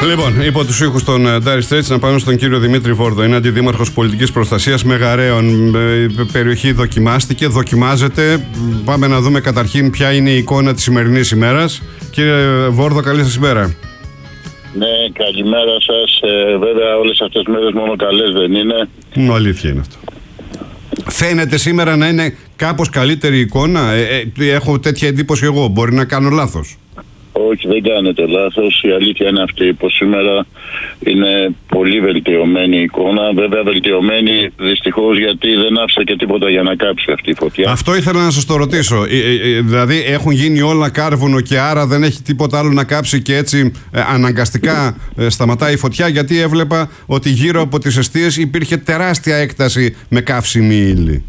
Λοιπόν, υπό τους ήχους των Dire Straits να πάμε στον κύριο Δημήτρη Βόρδο. Είναι αντιδήμαρχος πολιτικής προστασίας Μεγαρέων. Περιοχή δοκιμάστηκε, δοκιμάζεται. Πάμε να δούμε καταρχήν ποια είναι η εικόνα της σημερινής ημέρας. Κύριε Βόρδο, καλή σας ημέρα. Ναι, καλημέρα σας. Βέβαια όλες αυτές τις μέρες μόνο καλές δεν είναι. Αλήθεια είναι αυτό. Φαίνεται σήμερα να είναι κάπως καλύτερη εικόνα. Έχω τέτοια εντύπωση εγώ. Μπορεί να κάνω λάθος. Όχι, δεν κάνετε λάθος. Η αλήθεια είναι αυτή που σήμερα είναι πολύ βελτιωμένη η εικόνα. Βέβαια βελτιωμένη δυστυχώς γιατί δεν άφησε και τίποτα για να κάψει αυτή η φωτιά. Αυτό ήθελα να σας το ρωτήσω. Δηλαδή έχουν γίνει όλα κάρβουνο και άρα δεν έχει τίποτα άλλο να κάψει και έτσι αναγκαστικά σταματάει η φωτιά, γιατί έβλεπα ότι γύρω από τις εστίες υπήρχε τεράστια έκταση με καύσιμη ύλη.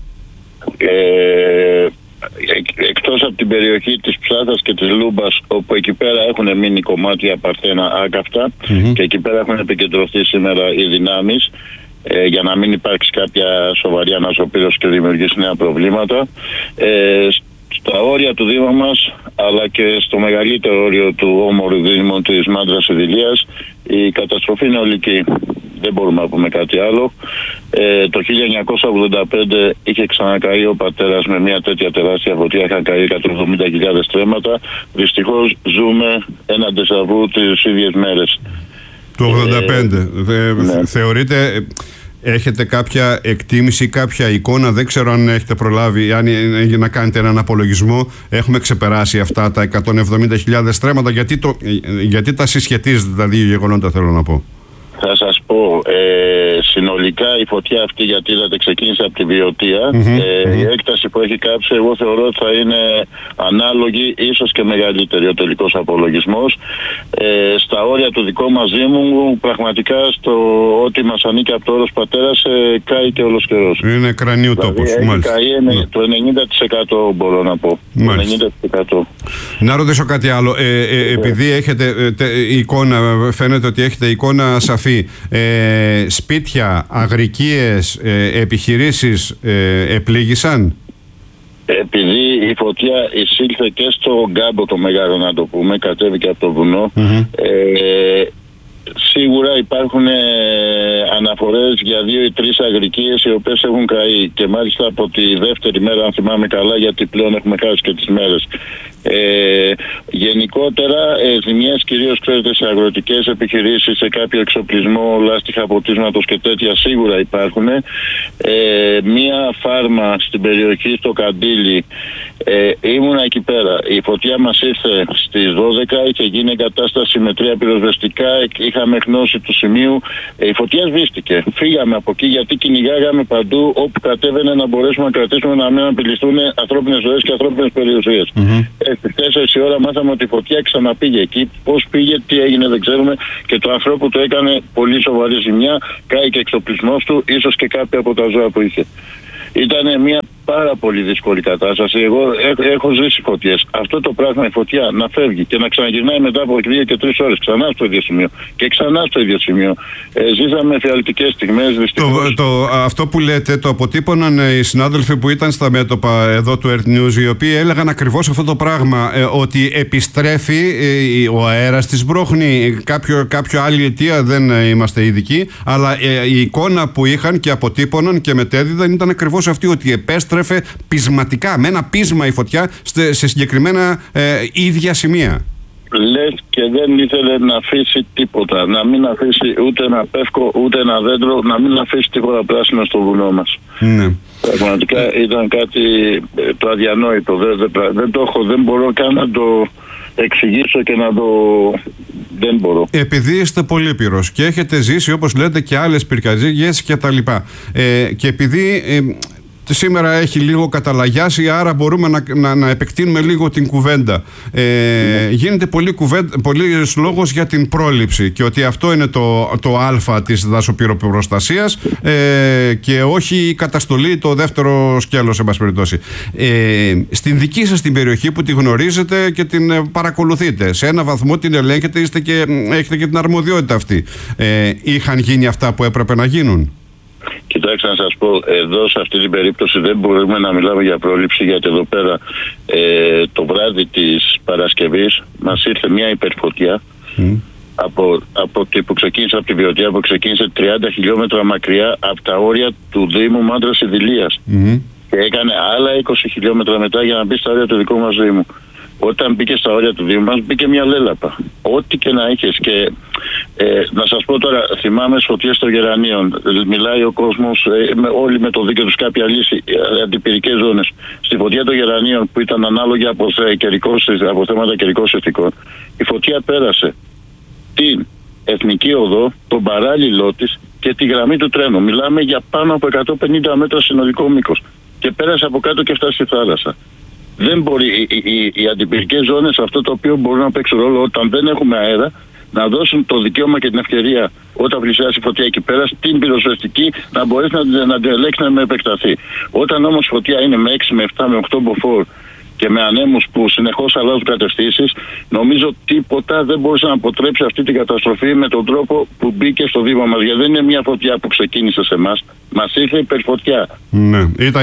Εκτός από την περιοχή της Ψάθας και της Λούμπας, όπου εκεί πέρα έχουν μείνει κομμάτια παρθένα άκαυτα και εκεί πέρα έχουν επικεντρωθεί σήμερα οι δυνάμεις για να μην υπάρξει κάποια σοβαρή ανασωπήρωση και δημιουργήσει νέα προβλήματα. Στα όρια του Δήμου μας, αλλά και στο μεγαλύτερο όριο του όμορου Δήμου της Μάντρας Ιδηλίας, η καταστροφή είναι ολική. Δεν μπορούμε να πούμε κάτι άλλο. Το 1985 είχε ξανακαεί ο πατέρας με μια τέτοια τεράστια φωτιά, είχαν καεί 170.000 στρέμματα. Δυστυχώς ζούμε ένα ντεσαβού τις ίδιες μέρες. Το 85. Ναι. Θεωρείτε... Έχετε κάποια εκτίμηση, κάποια εικόνα, δεν ξέρω αν έχετε προλάβει, αν να κάνετε έναν απολογισμό, έχουμε ξεπεράσει αυτά τα 170.000 στρέμματα, γιατί τα συσχετίζετε τα δύο γεγονότα, θέλω να πω. Θα σας πω, συνολικά η φωτιά αυτή, γιατί είδατε ξεκίνησε από τη Βιωτία, η έκταση που έχει κάψει εγώ θεωρώ ότι θα είναι ανάλογη, ίσως και μεγαλύτερη ο τελικός απολογισμός. Στα όρια του δικού μας Δήμου, πραγματικά στο ό,τι μας ανήκει από το όρος πατέρας, κάει και όλος καιρός. Είναι κρανίου τόπος, δηλαδή, μάλιστα. Καεί το 90% μπορώ να πω. 90%. Να ρωτήσω κάτι άλλο. Επειδή έχετε εικόνα, φαίνεται ότι έχετε εικόνα σαφή. Σπίτια, αγρικίες, επιχειρήσεις επλήγησαν? Επειδή η φωτιά εισήλθε και στο γκάμπο το μεγάλο, να το πούμε, κατέβηκε από το βουνό, σίγουρα υπάρχουν αναφορές για 2 ή 3 αγρικίες οι οποίες έχουν καεί, και μάλιστα από τη δεύτερη μέρα, αν θυμάμαι καλά, γιατί πλέον έχουμε χάσει και τις μέρες. Γενικότερα ζημιές κυρίως, ξέρετε, σε αγροτικές επιχειρήσεις, σε κάποιο εξοπλισμό, λάστιχα ποτίσματος και τέτοια σίγουρα υπάρχουν. Μία φάρμα στην περιοχή στο Καντήλι, ήμουνα εκεί πέρα, η φωτιά μας ήρθε στις 12, είχε γίνει εγκατάσταση με 3 πυροσβεστικά, είχαμε γνώση του σημείου, η φωτιά σβήστηκε. Φύγαμε από εκεί γιατί κυνηγάγαμε παντού όπου κατέβαινε να μπορέσουμε να κρατήσουμε, να μην απειληθούν ανθρώπινες ζωές και ανθρώπινες περιουσίες. Στις 4 η ώρα μάθαμε ότι η φωτιά ξαναπήγε εκεί. Πώς πήγε, τι έγινε δεν ξέρουμε, και το ανθρώπου του έκανε πολύ σοβαρή ζημιά, κάει και εξοπλισμός του, ίσως και κάποια από τα ζώα που είχε. Ήταν μια πάρα πολύ δύσκολη κατάσταση. Εγώ έχω ζήσει φωτιές. Αυτό το πράγμα, η φωτιά να φεύγει και να ξαναγυρνάει μετά από 2 και 3 ώρες ξανά στο ίδιο σημείο και ξανά στο ίδιο σημείο. Ζήσαμε φιαλτικές στιγμές, δυστυχώς. Αυτό που λέτε το αποτύπωναν οι συνάδελφοι που ήταν στα μέτωπα εδώ του Earth News, οι οποίοι έλεγαν ακριβώς αυτό το πράγμα, ότι επιστρέφει ο αέρας της μπρόχνη. Κάποιο άλλη αιτία, δεν είμαστε ειδικοί, αλλά η εικόνα που είχαν και αποτύπωναν και μετέδιδαν ήταν ακριβώς αυτή, ότι επέστρεφε πεισματικά, με ένα πείσμα η φωτιά σε συγκεκριμένα ίδια σημεία. Λες και δεν ήθελε να αφήσει τίποτα, να μην αφήσει ούτε ένα πεύκο, ούτε ένα δέντρο, να μην αφήσει τίποτα πράσινο στο βουνό μας. Ναι. Πραγματικά ήταν κάτι το αδιανόητο, δεν μπορώ καν να το εξηγήσω και να το... Δεν μπορώ. Επειδή είστε πολύπειρος και έχετε ζήσει, όπως λέτε, και άλλες πυρκαγιές και τα λοιπά, και επειδή σήμερα έχει λίγο καταλαγιάσει, άρα μπορούμε να επεκτείνουμε λίγο την κουβέντα. Γίνεται πολύς λόγος για την πρόληψη και ότι αυτό είναι το α της δασοπυροπροστασίας και όχι η καταστολή, το δεύτερο σκέλος, εν πάση περιπτώσει. Στην δική σας την περιοχή που τη γνωρίζετε και την παρακολουθείτε, σε ένα βαθμό την ελέγχετε, έχετε και την αρμοδιότητα αυτή. Είχαν γίνει αυτά που έπρεπε να γίνουν? Κοιτάξτε να σας πω, εδώ σε αυτή την περίπτωση δεν μπορούμε να μιλάμε για πρόληψη, γιατί εδώ πέρα το βράδυ της Παρασκευής μας ήρθε μια υπερφωτιά από εκεί που ξεκίνησε, από τη Βιωτία, που ξεκίνησε 30 χιλιόμετρα μακριά από τα όρια του Δήμου Μάντρας Ιδηλίας. Και έκανε άλλα 20 χιλιόμετρα μετά για να μπει στα όρια του δικού μας Δήμου. Όταν μπήκε στα όρια του Δήμου μας, μπήκε μια λέλαπα. Ό,τι και να είχες. Και να σας πω τώρα, θυμάμαι στις φωτιές των Γερανίων. Μιλάει ο κόσμος, όλοι με το δίκαιο τους, κάποια λύση, αντιπυρικές ζώνες. Στη φωτιά των Γερανίων, που ήταν ανάλογη από θέματα καιρικών ηθικών, η φωτιά πέρασε την Εθνική Οδό, τον παράλληλό της και τη γραμμή του τρένου. Μιλάμε για πάνω από 150 μέτρα συνολικό μήκος. Και πέρασε από κάτω και φτάσει στη θάλασσα. Δεν μπορεί οι αντιπυρικές ζώνες, αυτό το οποίο μπορούν να παίξουν ρόλο όταν δεν έχουμε αέρα, να δώσουν το δικαίωμα και την ευκαιρία όταν πλησιάσει η φωτιά εκεί πέρα στην πυροσβεστική να μπορέσει να την ελέγξει, να επεκταθεί. Όταν όμως η φωτιά είναι με 6, με 7, με 8 μποφόρ και με ανέμους που συνεχώς αλλάζουν κατευθύνσεις, νομίζω τίποτα δεν μπορούσε να αποτρέψει αυτή την καταστροφή με τον τρόπο που μπήκε στο Δήμο μας. Γιατί δεν είναι μια φωτιά που ξεκίνησε σε εμάς, μας ήρθε υπερφωτιά. Ναι,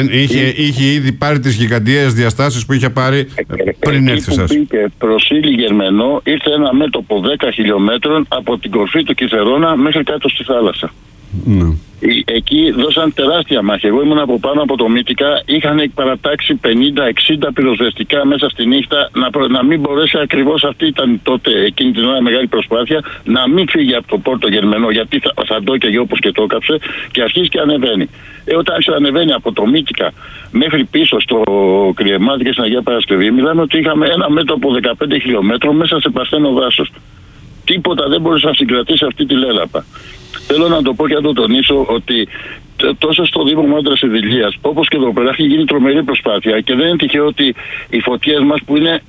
είχε ήδη πάρει τις γιγαντιαίες διαστάσεις που είχε πάρει πριν έρθει σας. Μπήκε προς Ήλι Γερμενό, ήρθε ένα μέτωπο 10 χιλιόμετρων από την κορφή του Κιθερώνα μέχρι κάτω στη θάλασσα. Ναι. Εκεί δώσαν τεράστια μάχη. Εγώ ήμουν από πάνω από το Μύτικα. Είχαν παρατάξει 50-60 πυροσβεστικά μέσα στη νύχτα να μην μπορέσει, ακριβώς αυτή ήταν τότε εκείνη την ώρα μεγάλη προσπάθεια, να μην φύγει από το Πόρτο Γερμενό, γιατί θα το έκαιγε όπως και το έκαψε, και αρχίζει και ανεβαίνει. Όταν άρχισε να ανεβαίνει από το Μύτικα μέχρι πίσω στο Κρυεμάτι και στην Αγία Παρασκευή, μιλάμε ότι είχαμε ένα μέτωπο 15 χιλιόμετρων μέσα σε παρθένο δάσος. Τίποτα δεν μπορούσε να συγκρατήσει αυτή τη λέλαπα. Θέλω να το πω και να το τονίσω ότι τόσο στο Δήμο Μάντρας Ιδηλίας όπως και εδώ πέρα έχει γίνει τρομερή προσπάθεια και δεν είναι τυχαίο ότι οι φωτιές μας, που είναι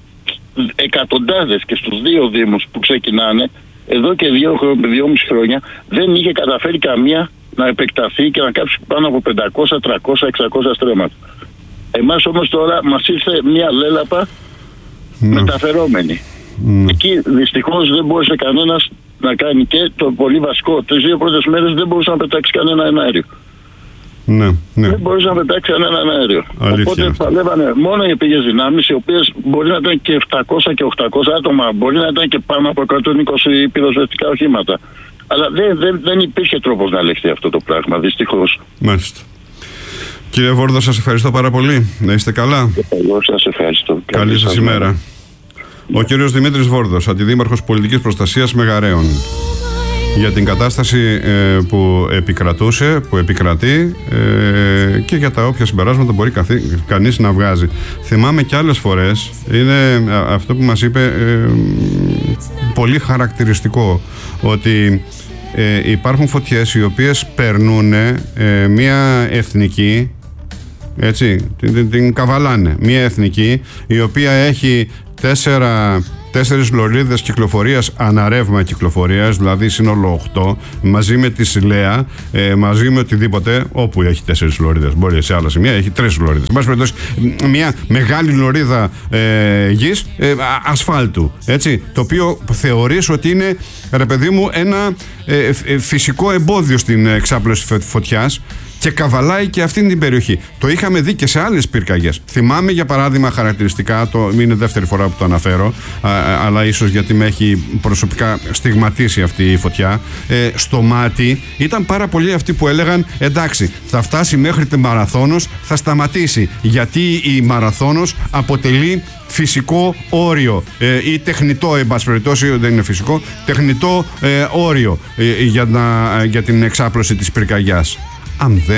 εκατοντάδες και στους δύο Δήμους που ξεκινάνε, εδώ και 2,5 χρόνια δεν είχε καταφέρει καμία να επεκταθεί και να κάψει πάνω από 500, 300, 600 στρέμματα. Εμάς όμως τώρα μας ήρθε μια λέλαπα μεταφερόμενη. Εκεί δυστυχώς δεν μπόρεσε κανένας να κάνει, και το πολύ βασικό, τις 2 πρώτες μέρες δεν μπορούσε να πετάξει κανένα αέριο. Ναι. Δεν μπορούσε να πετάξει κανένα αέριο. Οπότε παλεύανε μόνο οι επίγειες δυνάμεις, οι οποίες μπορεί να ήταν και 700 και 800 άτομα, μπορεί να ήταν και πάνω από 120 πυροσβεστικά οχήματα. Αλλά δεν υπήρχε τρόπος να ελεγχθεί αυτό το πράγμα, δυστυχώς. Μάλιστα. Κύριε Βόρδο, σας ευχαριστώ πάρα πολύ. Να είστε καλά. Εγώ σας ευχαριστώ. Καλή σας ημέρα. Ο κύριος Δημήτρης Βόρδος, Αντιδήμαρχος Πολιτικής Προστασίας Μεγαρέων, για την κατάσταση που επικρατούσε, που επικρατεί, και για τα όποια συμπεράσματα μπορεί κανείς να βγάζει. Θυμάμαι και άλλες φορές, είναι αυτό που μας είπε πολύ χαρακτηριστικό, ότι υπάρχουν φωτιές οι οποίες περνούν μια εθνική, έτσι, την καβαλάνε, μια εθνική η οποία έχει 4 λωρίδες κυκλοφορίας, αναρρεύμα κυκλοφορίας, δηλαδή σύνολο 8, μαζί με τη Σιλέα, μαζί με οτιδήποτε, όπου έχει 4 λωρίδες. Μπορεί σε άλλα σημεία έχει 3 λωρίδες. Εν πάση περιπτώσει, μια μεγάλη λωρίδα γης, ασφάλτου. Έτσι, το οποίο θεωρείς ότι είναι, ρε παιδί μου, ένα φυσικό εμπόδιο στην εξάπλωση φωτιάς. Και καβαλάει και αυτήν την περιοχή. Το είχαμε δει και σε άλλες πυρκαγιές. Θυμάμαι για παράδειγμα χαρακτηριστικά, είναι δεύτερη φορά που το αναφέρω, αλλά ίσως γιατί με έχει προσωπικά στιγματίσει αυτή η φωτιά. Στο Μάτι ήταν πάρα πολλοί αυτοί που έλεγαν, εντάξει, θα φτάσει μέχρι τη Μαραθώνος, θα σταματήσει. Γιατί η Μαραθώνος αποτελεί φυσικό όριο ή τεχνητό, εν πάση περιπτώσει, δεν είναι φυσικό, τεχνητό όριο για την εξάπλωση της πυρκαγιάς. Αν δεν